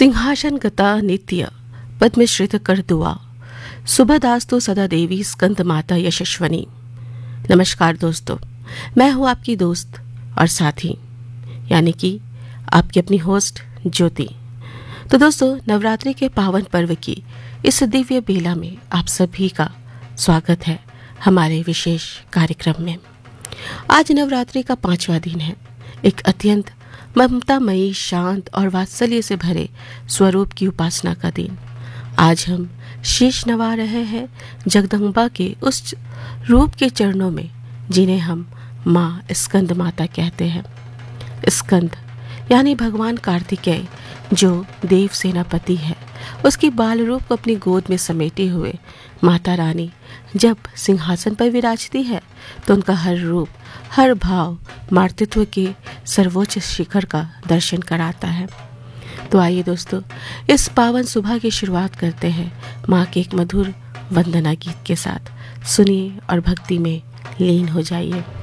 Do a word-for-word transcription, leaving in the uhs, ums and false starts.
सिंहासन गता नित्य पद्मश्रित कर दुआ सुबहदास्तु सदा देवी स्कंद माता यशस्वनी। नमस्कार दोस्तों, मैं हूं आपकी दोस्त और साथी यानी कि आपकी अपनी होस्ट ज्योति। तो दोस्तों, नवरात्रि के पावन पर्व की इस दिव्य बेला में आप सभी का स्वागत है हमारे विशेष कार्यक्रम में। आज नवरात्रि का पांचवा दिन है, एक अत्यंत ममतामयी, शांत और वात्सल्य से भरे स्वरूप की उपासना का दिन। आज हम शीश नवा रहे हैं जगदम्बा के उस रूप के चरणों में जिन्हें हम माँ स्कंद माता कहते हैं। स्कंद यानी भगवान कार्तिकेय, जो देव सेनापति है, उसकी बाल रूप को अपनी गोद में समेटे हुए माता रानी जब सिंहासन पर विराजती है तो उनका हर रूप, हर भाव मातृत्व के सर्वोच्च शिखर का दर्शन कराता है। तो आइए दोस्तों, इस पावन सुबह की शुरुआत करते हैं माँ के एक मधुर वंदना गीत के साथ। सुनिए और भक्ति में लीन हो जाइए।